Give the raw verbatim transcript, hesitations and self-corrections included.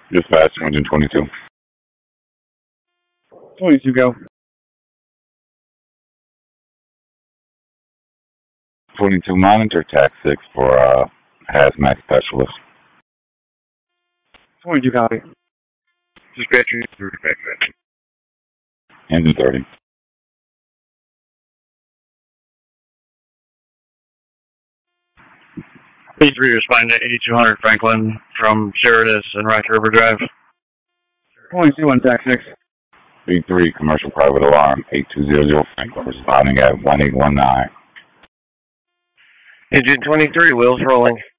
Dispatch one twenty-two. twenty-two, go. twenty-two, monitor tax six for uh, hazmat specialist. twenty-two, copy. Dispatcher through the backpack. Engine thirty. B three responding to eighty-two hundred Franklin from Sheridan and Rock River Drive. twenty-two on tax six. B three, commercial private alarm, eight two zero zero Franklin, responding at one eight one nine. Engine twenty-three, wheels rolling.